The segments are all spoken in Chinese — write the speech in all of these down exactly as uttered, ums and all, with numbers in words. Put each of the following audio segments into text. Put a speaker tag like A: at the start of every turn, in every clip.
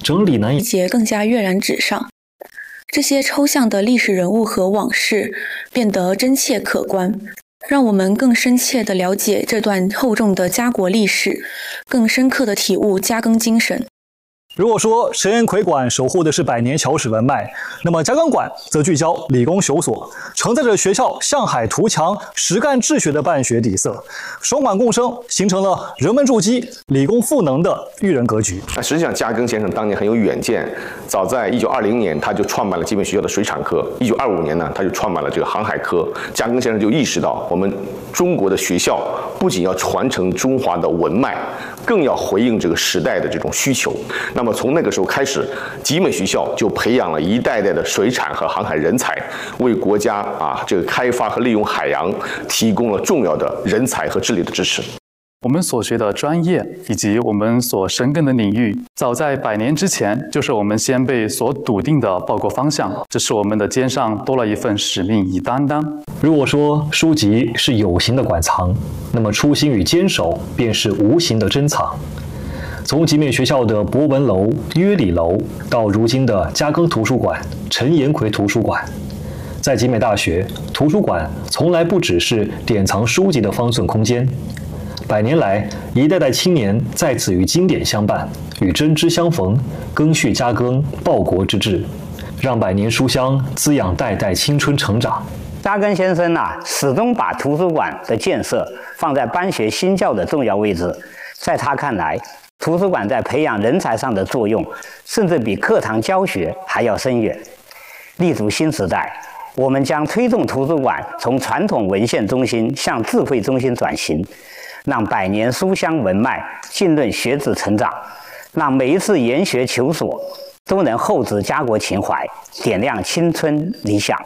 A: 整理难以
B: 节更加跃然纸上。这些抽象的历史人物和往事变得真切可观，让我们更深切地了解这段厚重的家国历史，更深刻地体悟加更精神。
A: 如果说神岩魁馆守护的是百年侨史文脉，那么嘉庚馆则聚焦理工修所，承载着学校向海图强、实干治学的办学底色，双馆共生，形成了人文筑基、理工赋能的育人格局。
C: 那实际上，嘉庚先生当年很有远见，早在一九二零年他就创办了基本学校的水产科，一九二五年呢他就创办了这个航海科。嘉庚先生就意识到，我们中国的学校不仅要传承中华的文脉，更要回应这个时代的这种需求。那么从那个时候开始，集美学校就培养了一代代的水产和航海人才，为国家啊这个开发和利用海洋提供了重要的人才和智力的支持。
D: 我们所学的专业以及我们所深耕的领域，早在百年之前就是我们先辈所笃定的报国方向，这是我们的肩上多了一份使命与担当。
A: 如果说书籍是有形的馆藏，那么初心与坚守便是无形的珍藏。从集美学校的博文楼、约礼楼，到如今的嘉庚图书馆、陈岩魁图书馆，在集美大学，图书馆从来不只是典藏书籍的方寸空间。百年来，一代代青年在此与经典相伴，与真知相逢，赓续嘉庚报国之志，让百年书香滋养代代青春成长。
E: 嘉庚先生啊，始终把图书馆的建设放在办学兴教的重要位置。在他看来，图书馆在培养人才上的作用，甚至比课堂教学还要深远。立足新时代，我们将推动图书馆从传统文献中心向智慧中心转型，让百年书香文脉浸润学子成长，让每一次研学求索都能厚植家国情怀，点亮青春理想。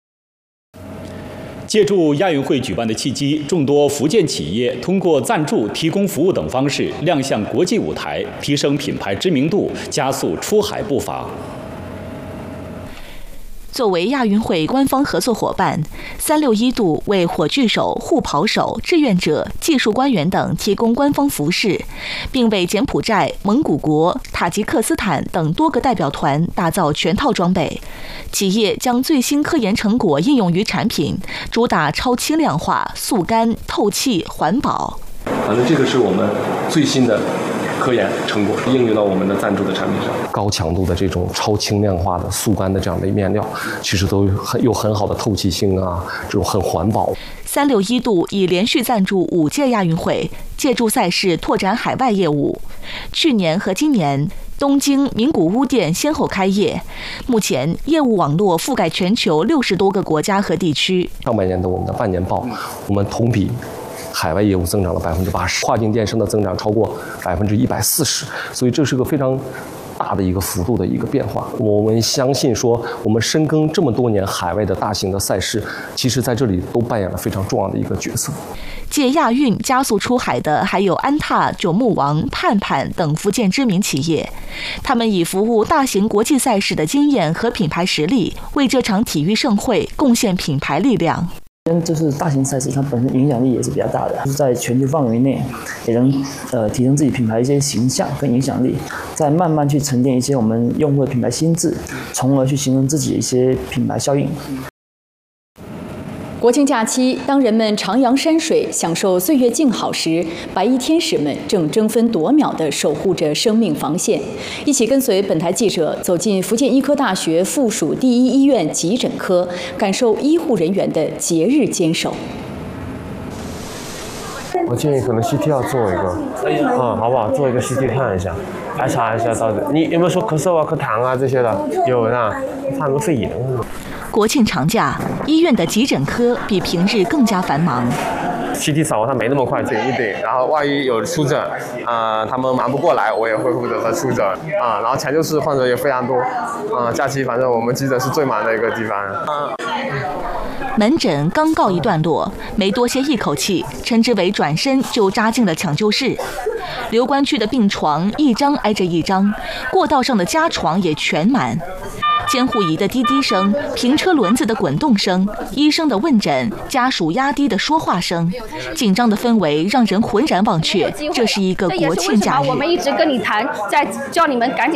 F: 借助亚运会举办的契机，众多福建企业通过赞助、提供服务等方式亮相国际舞台，提升品牌知名度，加速出海步伐。
G: 作为亚运会官方合作伙伴，三六一度为火炬手、护跑手、志愿者、技术官员等提供官方服饰，并为柬埔寨、蒙古国、塔吉克斯坦等多个代表团打造全套装备。企业将最新科研成果应用于产品，主打超轻量化、速干、透气、环保。
H: 反正这个是我们最新的科研成果，应用到我们的赞助的产品上。
I: 高强度的这种超轻量化的速干的这样的面料，其实都很有很好的透气性啊，这种很环保。
G: 三六一度已连续赞助五届亚运会，借助赛事拓展海外业务。去年和今年，东京名古屋店先后开业，目前业务网络覆盖全球六十多个国家和地区。
I: 上半年的我们的半年报，我们同比海外业务增长了百分之八十，跨境电商的增长超过百分之一百四十，所以这是个非常大的一个幅度的一个变化。我们相信说，我们深耕这么多年海外的大型的赛事，其实在这里都扮演了非常重要的一个角色。
G: 借亚运加速出海的还有安踏、九牧王、盼盼等福建知名企业，他们以服务大型国际赛事的经验和品牌实力，为这场体育盛会贡献品牌力量。
J: 就是大型赛事，它本身影响力也是比较大的，就是在全球范围内也能呃提升自己品牌一些形象跟影响力，再慢慢去沉淀一些我们用户的品牌心智，从而去形成自己的一些品牌效应。
K: 国庆假期，当人们徜徉山水、享受岁月静好时，白衣天使们正争分夺秒地守护着生命防线。一起跟随本台记者走进福建医科大学附属第一医院急诊科，感受医护人员的节日坚守。
L: 我建议可能 C T 要做一个，嗯，好不好？做一个 C T 看一下，来查一下到底你有没有说咳嗽啊、咳痰啊这些的？有的，看个肺炎。
G: 国庆长假，医院的急诊科比平日更加繁忙。
L: C T 扫它没那么快顶一顶，然后万一有出诊，啊、呃，他们忙不过来，我也会负责的出诊啊。然后抢救室患者也非常多，啊，假期反正我们急诊是最忙的一个地方。啊
G: 门诊刚告一段落，没多歇一口气，陈志伟转身就扎进了抢救室。留观区的病床一张挨着一张，过道上的家床也全满。监护仪的滴滴声，平车轮子的滚动声，医生的问诊，家属压低的说话声，紧张的氛围让人浑然忘却，这是一个国庆假日。
M: 我们一直跟你谈，在叫你们赶紧。